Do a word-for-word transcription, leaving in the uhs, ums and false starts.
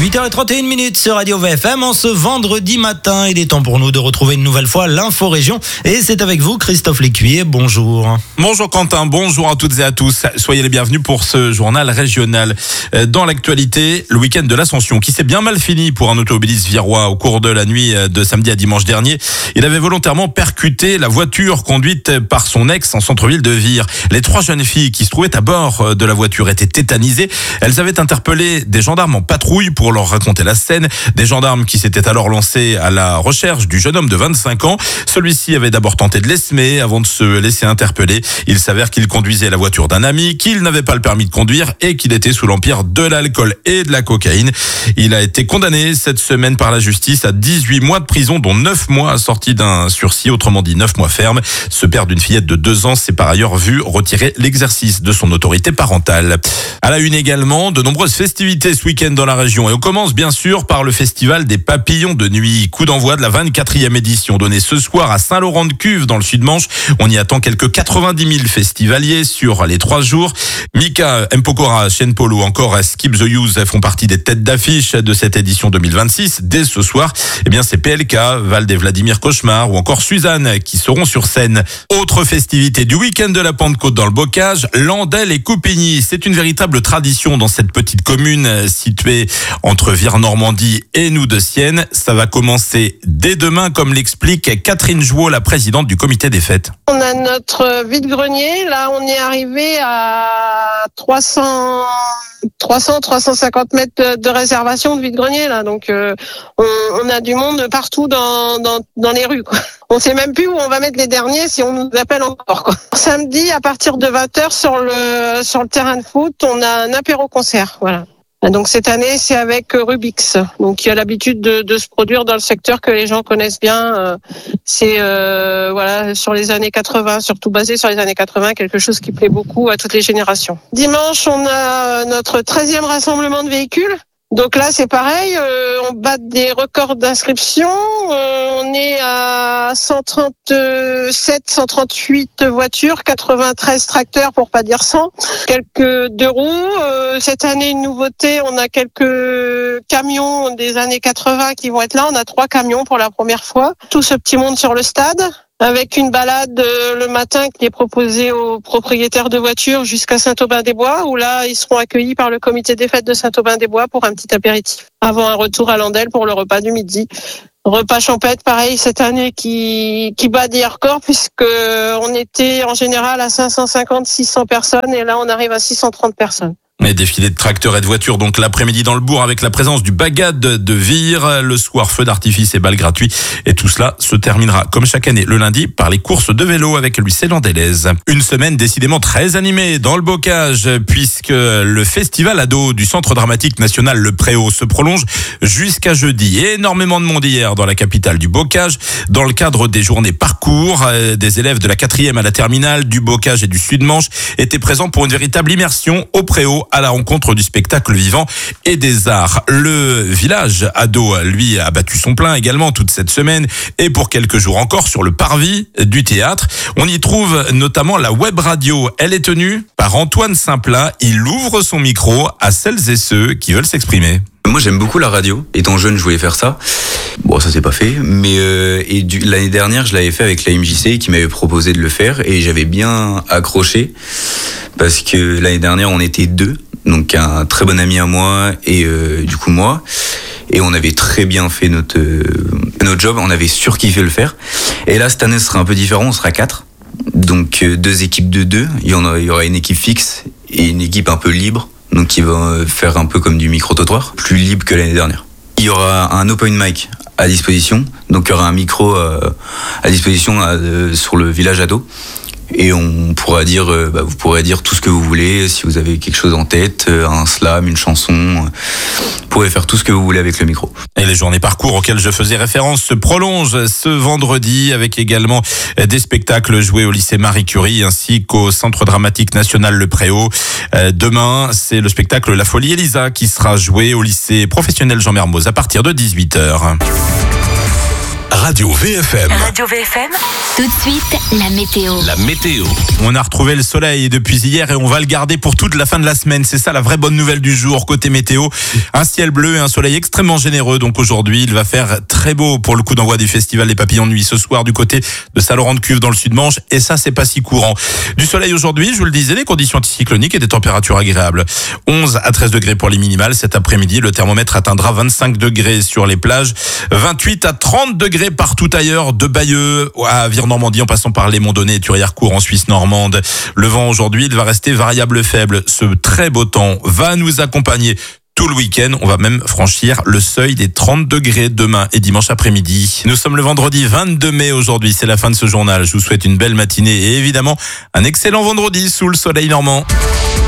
huit heures trente et une minutes sur Radio V F M en ce vendredi matin. Il est temps pour nous de retrouver une nouvelle fois l'info région. Et c'est avec vous, Christophe Lécuyer. Bonjour. Bonjour Quentin, bonjour à toutes et à tous. Soyez les bienvenus pour ce journal régional. Dans l'actualité, le week-end de l'Ascension qui s'est bien mal fini pour un automobiliste virois. Au cours de la nuit de samedi à dimanche dernier, il avait volontairement percuté la voiture conduite par son ex en centre-ville de Vire. Les trois jeunes filles qui se trouvaient à bord de la voiture étaient tétanisées. Elles avaient interpellé des gendarmes en patrouille pour leur raconter la scène. Des gendarmes qui s'étaient alors lancés à la recherche du jeune homme de vingt-cinq ans. Celui-ci avait d'abord tenté de l'esmer avant de se laisser interpeller. Il s'avère qu'il conduisait la voiture d'un ami, qu'il n'avait pas le permis de conduire et qu'il était sous l'empire de l'alcool et de la cocaïne. Il a été condamné cette semaine par la justice à dix-huit mois de prison, dont neuf mois assortis d'un sursis, autrement dit neuf mois ferme. Ce père d'une fillette de deux ans s'est par ailleurs vu retirer l'exercice de son autorité parentale. À la une également, de nombreuses festivités ce week-end dans la région. Et on commence bien sûr par le festival des papillons de nuit. Coup d'envoi de la vingt-quatrième édition donnée ce soir à Saint-Laurent-de-Cuve dans le Sud-Manche. On y attend quelques quatre-vingt-dix mille festivaliers sur les trois jours. Mika, Mpokora, Shen Polo ou encore Skip the Use font partie des têtes d'affiche de cette édition deux mille vingt-six. Dès ce soir, eh bien c'est P L K, Val et Vladimir Cauchemar ou encore Suzanne qui seront sur scène. Autre festivité du week-end de la Pentecôte dans le Bocage, Landel et Coupigny. C'est une véritable tradition dans cette petite commune située entre Vire-Normandie et Noux-de-Sienne. Ça va commencer dès demain, comme l'explique Catherine Jouot, la présidente du comité des fêtes. On a notre vide-grenier. Là, on est arrivé à trois cents, trois cents, trois cent cinquante mètres de réservation de vide-grenier. Là, donc euh, on, on a du monde partout dans dans, dans les rues, quoi. On sait même plus où on va mettre les derniers si on nous appelle encore, quoi. Samedi, à partir de vingt heures sur le sur le terrain de foot, on a un apéro-concert. Voilà. Donc cette année, c'est avec Rubix, donc qui a l'habitude de, de se produire dans le secteur que les gens connaissent bien. C'est euh, voilà, sur les années quatre-vingts, surtout basé sur les années quatre-vingts, quelque chose qui plaît beaucoup à toutes les générations. Dimanche, on a notre treizième rassemblement de véhicules. Donc là, c'est pareil, euh, on bat des records d'inscription. Euh, on est à cent trente-sept, cent trente-huit voitures, quatre-vingt-treize tracteurs pour pas dire cent, quelques deux roues. Euh, cette année, une nouveauté, on a quelques camions des années quatre-vingts qui vont être là. On a trois camions pour la première fois. Tout ce petit monde sur le stade, avec une balade euh, le matin qui est proposée aux propriétaires de voitures jusqu'à Saint-Aubin-des-Bois, où là, ils seront accueillis par le comité des fêtes de Saint-Aubin-des-Bois pour un petit apéritif, avant un retour à Landel pour le repas du midi. Repas champêtre, pareil, cette année qui, qui bat des records, puisque on était en général à cinq cent cinquante, six cents personnes, et là, on arrive à six cent trente personnes. Et défilé de tracteurs et de voitures donc l'après-midi dans le bourg avec la présence du Bagad de Vire. Le soir, feu d'artifice et balles gratuits. Et tout cela se terminera comme chaque année le lundi par les courses de vélo avec le lycée Landelaise. Une semaine décidément très animée dans le Bocage puisque le festival ado du Centre dramatique national Le Préau se prolonge jusqu'à jeudi. Énormément de monde hier dans la capitale du Bocage dans le cadre des journées parcours. Des élèves de la quatrième à la terminale du Bocage et du Sud-Manche étaient présents pour une véritable immersion au Préau à la rencontre du spectacle vivant et des arts. Le village ado, lui, a battu son plein également toute cette semaine et pour quelques jours encore sur le parvis du théâtre. On y trouve notamment la web radio. Elle est tenue par Antoine Saint-Plat. Il ouvre son micro à celles et ceux qui veulent s'exprimer. Moi, j'aime beaucoup la radio. Étant jeune, je voulais faire ça. Bon, ça s'est pas fait. Mais euh, et du, l'année dernière, je l'avais fait avec la M J C qui m'avait proposé de le faire et j'avais bien accroché parce que l'année dernière, on était deux. Donc un très bon ami à moi et euh, du coup moi. Et on avait très bien fait notre, euh, notre job. On avait surkiffé le faire. Et là, cette année, ce sera un peu différent. On sera quatre. Donc euh, deux équipes de deux. Il y en a, il y aura une équipe fixe et une équipe un peu libre. Donc qui va faire un peu comme du micro-trottoir, plus libre que l'année dernière. Il y aura un open mic à disposition, donc il y aura un micro euh, à disposition euh, sur le village ado. Et on pourra dire, euh, bah, vous pourrez dire tout ce que vous voulez, si vous avez quelque chose en tête, euh, un slam, une chanson, euh, vous pourrez faire tout ce que vous voulez avec le micro. Et les journées parcours auxquelles je faisais référence se prolongent ce vendredi avec également des spectacles joués au lycée Marie Curie ainsi qu'au Centre dramatique national Le Préau. Euh, demain, c'est le spectacle La Folie Elisa qui sera joué au lycée professionnel Jean Mermoz à partir de dix-huit heures. Radio V F M. Radio V F M. Tout de suite, la météo. La météo. On a retrouvé le soleil depuis hier et on va le garder pour toute la fin de la semaine. C'est ça la vraie bonne nouvelle du jour côté météo. Un ciel bleu et un soleil extrêmement généreux. Donc aujourd'hui, il va faire très beau pour le coup d'envoi du festival des papillons de nuit ce soir du côté de Saint-Laurent-de-Cuve dans le Sud-Manche. Et ça, c'est pas si courant. Du soleil aujourd'hui, je vous le disais, les conditions anticycloniques et des températures agréables. onze à treize degrés pour les minimales. Cet après-midi, le thermomètre atteindra vingt-cinq degrés sur les plages, vingt-huit à trente degrés partout ailleurs, de Bayeux à Vire-Normandie en passant par les Monts-Donnés et Thury-Harcourt en Suisse normande. Le vent aujourd'hui, il va rester variable faible. Ce très beau temps va nous accompagner tout le week-end. On va même franchir le seuil des trente degrés demain et dimanche après-midi. Nous sommes le vendredi vingt-deux mai aujourd'hui. C'est la fin de ce journal. Je vous souhaite une belle matinée et évidemment un excellent vendredi sous le soleil normand.